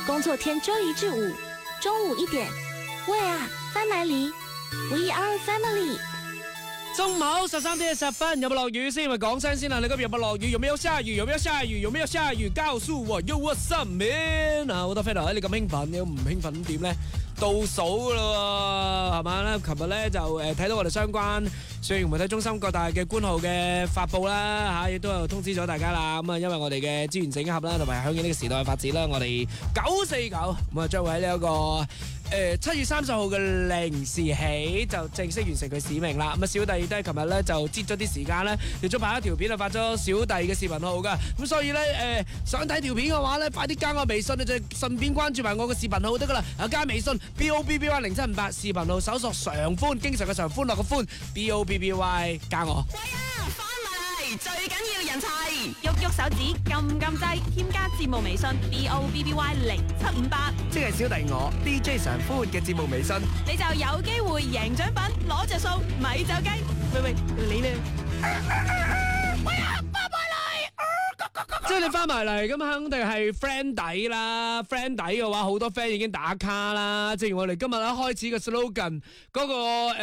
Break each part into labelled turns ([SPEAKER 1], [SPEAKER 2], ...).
[SPEAKER 1] 工作天周一至五中午1點，喂啊，翻埋嚟 We are family。
[SPEAKER 2] 中午13:10有冇落雨先？咪講聲先啦，你今日有冇落雨？有沒有下雨？有沒有下雨？有沒有下雨？告訴我，Yo what's up man？好多 friend 話你咁興奮，你唔興奮點咧？倒數噶啦，係嘛？琴日咧就睇到我哋相關社營媒體中心各大嘅官號嘅發佈啦，嚇亦都有通知咗大家啦。咁啊，因為我哋嘅資源整合啦，同埋響應呢個時代嘅發展啦，我哋949咁啊，將會喺呢一個7月30號嘅0時起就正式完成佢使命啦。咁啊，小弟亦都係琴日咧就擠咗啲時間咧，亦都拍一條片啊，發咗小弟嘅視頻號噶。咁所以咧想睇條片嘅話咧，快啲加我微信啊，就順便關注埋我嘅視頻號得噶啦。加微信 BOBBY0758視頻號搜索常歡，經常嘅常，歡樂嘅歡 BOBBY 加我。
[SPEAKER 3] 喂啊，翻嚟最緊要人齊，喐喐手指，撳撳掣，添加節目微信 BOBBY0758，
[SPEAKER 2] 即係小弟我 DJ 常歡嘅節目微信，
[SPEAKER 3] 你就有機會贏獎品，攞着數，咪走雞。喂，你呢？喂啊，翻埋嚟！
[SPEAKER 2] 即係你翻埋嚟咁肯定係 friend 底啦 ，friend 底嘅話好多 friend 已經打卡啦。正如我哋今日一開始嘅 slogan 嗰個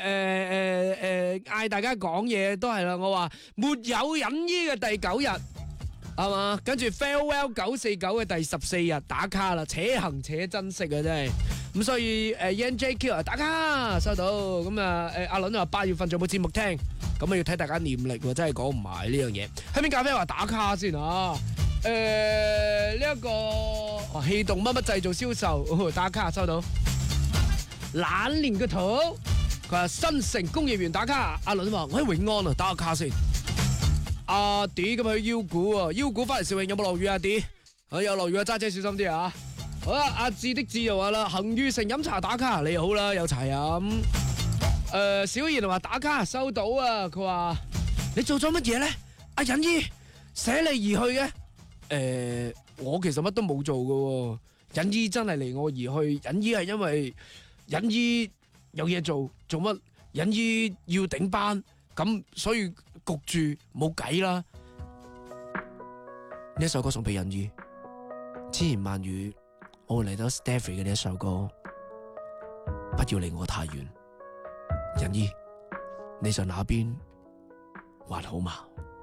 [SPEAKER 2] 嗌大家講嘢都係啦，我話沒有隱醫嘅第9日係嘛，跟住 farewell 949嘅第14日打卡啦，且行且珍惜啊真係。咁所以NJQ 啊打卡收到，咁啊阿倫話8月份仲有冇節目聽，咁啊要睇大家念力喎，真係講唔埋呢樣嘢。喺邊咖啡話打卡先啊，呢一個氣動乜乜製造銷售打卡收到。懶年嘅圖，佢話新城工業園打卡，阿倫話我喺永安啊打個卡先。阿 D 咁去腰鼓喎，腰鼓翻嚟肇慶有冇落雨啊 D？ 有落雨啊，揸車小心啲啊！好啦，阿志的志又話啦，恒裕城飲茶打卡，你好啦，有茶飲。小賢話打卡收到啊，佢話你做咗乜嘢咧？阿隱姨捨你而去嘅？我其實乜都冇做㗎喎，隱姨真係離我而去，隱姨係因為隱姨有嘢做乜？隱姨要頂班，咁所以焗住冇計啦。呢一首歌送俾隱姨，千言萬語。我會嚟到 Stephy 嘅呢一首歌，不要離我太遠。隱姨，你在那邊還好嗎？